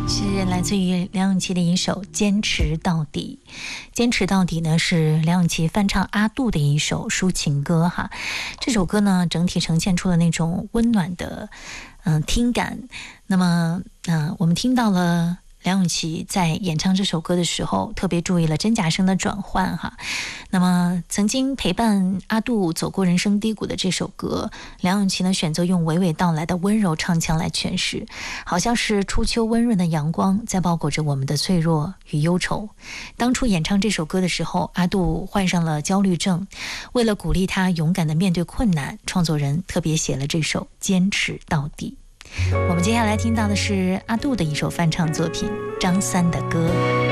是来自于梁咏琪的一首《坚持到底》。坚持到底呢，是梁咏琪翻唱阿杜的一首抒情歌哈。这首歌呢，整体呈现出了那种温暖的听感。那么我们听到了梁咏琪在演唱这首歌的时候，特别注意了真假声的转换哈。那么曾经陪伴阿杜走过人生低谷的这首歌，梁咏琪呢选择用娓娓道来的温柔唱腔来诠释，好像是初秋温润的阳光在包裹着我们的脆弱与忧愁。当初演唱这首歌的时候，阿杜患上了焦虑症，为了鼓励他勇敢地面对困难，创作人特别写了这首《坚持到底》。我们接下来听到的是阿杜的一首翻唱作品，张三的歌。